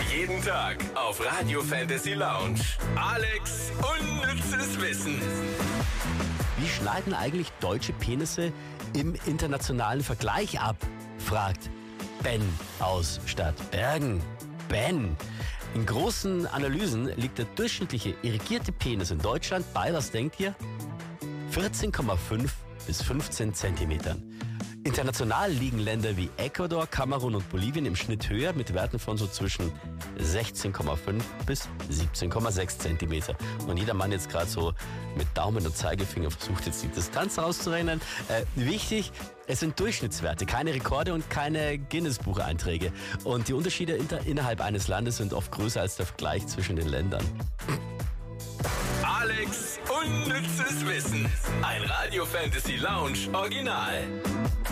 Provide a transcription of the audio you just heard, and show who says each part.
Speaker 1: Jeden Tag auf Radio Fantasy Lounge. Alex unnützes Wissen.
Speaker 2: Wie schneiden eigentlich deutsche Penisse im internationalen Vergleich ab? Fragt Ben aus Stadtbergen. Ben, in großen Analysen liegt der durchschnittliche irrigierte Penis in Deutschland bei, was denkt ihr? 14,5 bis 15 Zentimetern. International liegen Länder wie Ecuador, Kamerun und Bolivien im Schnitt höher mit Werten von so zwischen 16,5 bis 17,6 Zentimeter. Und jeder Mann jetzt gerade so mit Daumen und Zeigefinger versucht jetzt die Distanz rauszurechnen. Wichtig, es sind Durchschnittswerte, keine Rekorde und keine Guinness-Bucheinträge. Und die Unterschiede innerhalb eines Landes sind oft größer als der Vergleich zwischen den Ländern.
Speaker 1: Alex unnützes Wissen. Ein Radio Fantasy Lounge Original.